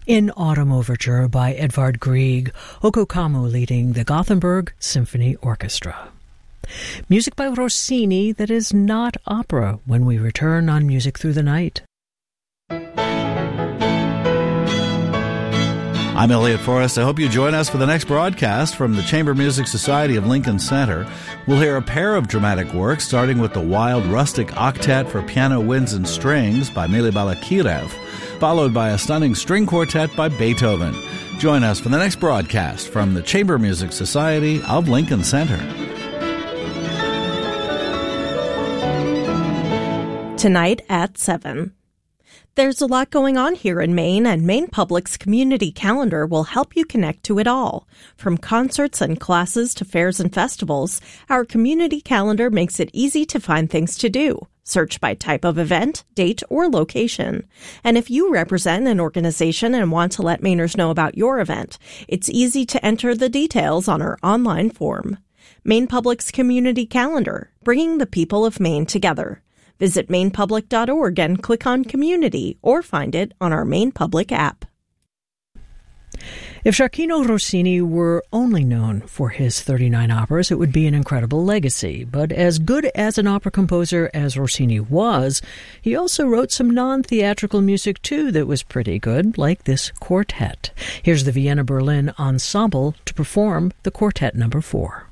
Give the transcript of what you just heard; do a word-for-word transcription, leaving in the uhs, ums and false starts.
In Autumn Overture by Edvard Grieg, Oko Kamo leading the Gothenburg Symphony Orchestra. Music by Rossini that is not opera when we return on Music Through the Night. I'm Elliot Forrest. I hope you join us for the next broadcast from the Chamber Music Society of Lincoln Center. We'll hear a pair of dramatic works, starting with the Wild Rustic Octet for Piano, Winds, and Strings by Mily Balakirev, followed by a stunning string quartet by Beethoven. Join us for the next broadcast from the Chamber Music Society of Lincoln Center. Tonight at seven. There's a lot going on here in Maine, and Maine Public's community calendar will help you connect to it all. From concerts and classes to fairs and festivals, our community calendar makes it easy to find things to do. Search by type of event, date, or location. And if you represent an organization and want to let Mainers know about your event, it's easy to enter the details on our online form. Maine Public's community calendar, bringing the people of Maine together. Visit maine public dot org and click on Community, or find it on our Maine Public app. If Gioacchino Rossini were only known for his thirty-nine operas, it would be an incredible legacy. But as good as an opera composer as Rossini was, he also wrote some non-theatrical music too that was pretty good, like this quartet. Here's the Vienna Berlin Ensemble to perform the Quartet Number Four.